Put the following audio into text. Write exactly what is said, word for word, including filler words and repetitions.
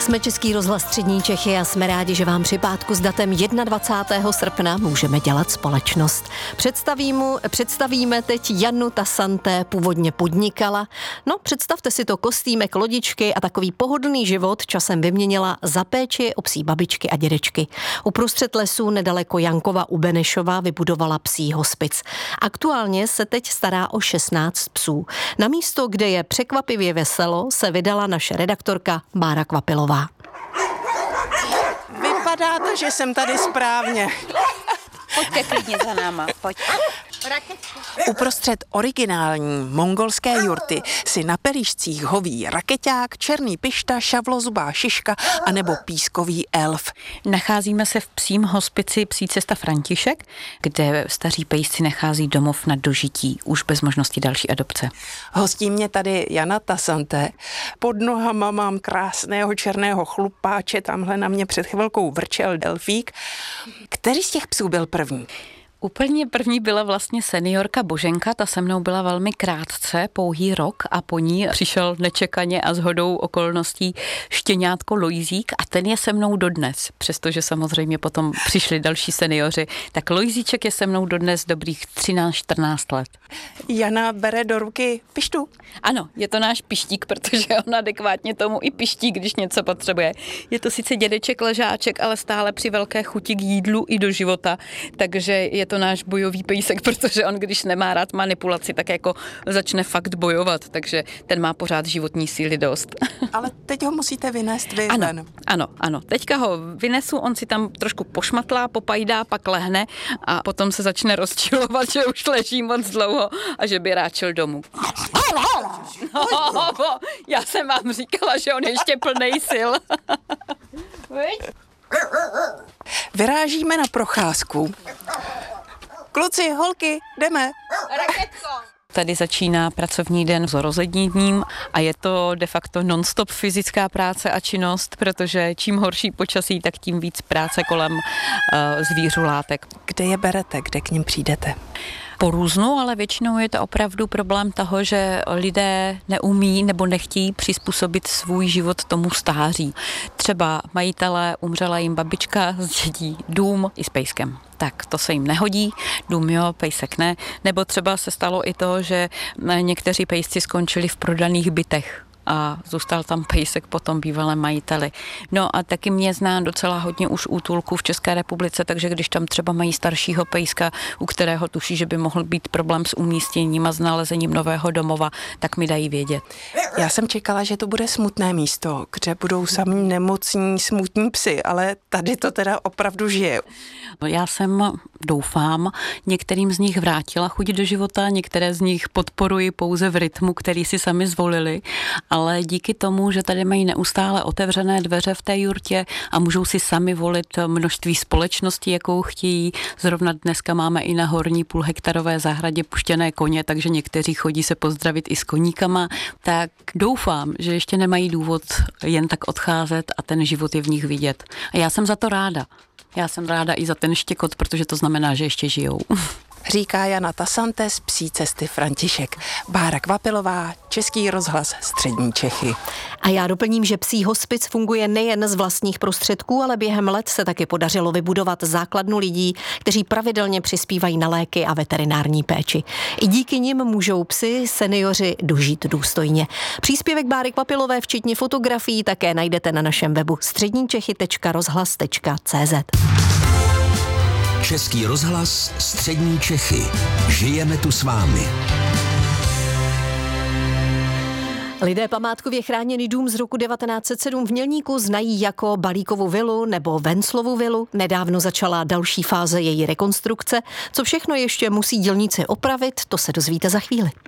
Jsme Český rozhlas Střední Čechy a jsme rádi, že vám při pátku s datem dvacátého prvního srpna můžeme dělat společnost. Představíme, představíme teď Janu Tasanté, původně podnikala. No, představte si to, kostýmek, lodičky a takový pohodlný život časem vyměnila za péči o psí babičky a dědečky. Uprostřed lesů nedaleko Jankova u Benešova vybudovala psí hospic. Aktuálně se teď stará o šestnáct psů. Na místo, kde je překvapivě veselo, se vydala naše redaktorka Bára Kvapilová. Vypadá to, že jsem tady správně. Pojďte klidně za náma, pojď. Uprostřed originální mongolské jurty si na pelíšcích hoví rakeťák, černý pišta, šavlozubá šiška anebo pískový elf. Nacházíme se v psím hospici Psí cesta František, kde staří pejsci nachází domov na dožití, už bez možnosti další adopce. Hostí mě tady Jana Tasanté. Pod nohama mám krásného černého chlupáče, tamhle na mě před chvilkou vrčel delfík. Který z těch psů byl první? Úplně první byla vlastně seniorka Boženka, ta se mnou byla velmi krátce, pouhý rok a po ní přišel nečekaně a shodou okolností štěňátko Lojzík a ten je se mnou dodnes, přestože samozřejmě potom přišli další seniori, tak Lojzíček je se mnou dodnes dobrých třináct čtrnáct let. Jana bere do ruky pištu? Ano, je to náš pištík, protože on adekvátně tomu i piští, když něco potřebuje. Je to sice dědeček ležáček, ale stále při velké chuti k jídlu i do života, takže je to náš bojový pejsek, protože on, když nemá rád manipulaci, tak jako začne fakt bojovat, takže ten má pořád životní síly dost. Ale teď ho musíte vynést vy ano, ven. Ano, ano. Teďka ho vynesu, on si tam trošku pošmatlá, popajdá, pak lehne a potom se začne rozčilovat, že už leží moc dlouho a že by ráčil domů. No, já jsem vám říkala, že on je ještě plnej sil. Vyrážíme na procházku. Kluci, holky, jdeme. Raketko. Tady začíná pracovní den s rozedněním a je to de facto non-stop fyzická práce a činnost, protože čím horší počasí, tak tím víc práce kolem uh, zvířulátek. Kde je berete, kde k nim přijdete? Po různu, ale většinou je to opravdu problém toho, že lidé neumí nebo nechtějí přizpůsobit svůj život tomu stáří. Třeba majitelé, umřela jim babička, zdědí dům i s pejskem. Tak to se jim nehodí, dům jo, pejsek ne. Nebo třeba se stalo i to, že někteří pejsci skončili v prodaných bytech a zůstal tam pejsek po tom bývalém majiteli. No a taky mě zná docela hodně už útulků v České republice, takže když tam třeba mají staršího pejska, u kterého tuší, že by mohl být problém s umístěním a s nalezením nového domova, tak mi dají vědět. Já jsem čekala, že to bude smutné místo, kde budou samí nemocní, smutní psy, ale tady to teda opravdu žije. Já jsem, doufám, některým z nich vrátila chuť do života, některé z nich podporuji pouze v rytmu, který si sami zvolili, ale díky tomu, že tady mají neustále otevřené dveře v té jurtě a můžou si sami volit množství společností, jakou chtějí. Zrovna dneska máme i na horní půlhektarové zahradě puštěné koně, takže někteří chodí se pozdravit i s koníkama, tak doufám, že ještě nemají důvod jen tak odcházet a ten život je v nich vidět. A já jsem za to ráda. Já jsem ráda i za ten štěkot, protože to znamená, že ještě žijou. Říká Jana Tasanté z Psí cesty František. Bára Kvapilová, Český rozhlas Střední Čechy. A já doplním, že psí hospic funguje nejen z vlastních prostředků, ale během let se taky podařilo vybudovat základnu lidí, kteří pravidelně přispívají na léky a veterinární péči. I díky nim můžou psi seniori dožít důstojně. Příspěvek Báry Kvapilové, včetně fotografií, také najdete na našem webu středničechy tečka rozhlas tečka cé zet. Český rozhlas Střední Čechy. Žijeme tu s vámi. Lidé památkově chráněný dům z roku devatenáct set sedm v Mělníku znají jako Balíkovu vilu nebo Venclovu vilu. Nedávno začala další fáze její rekonstrukce. Co všechno ještě musí dělníci opravit, to se dozvíte za chvíli.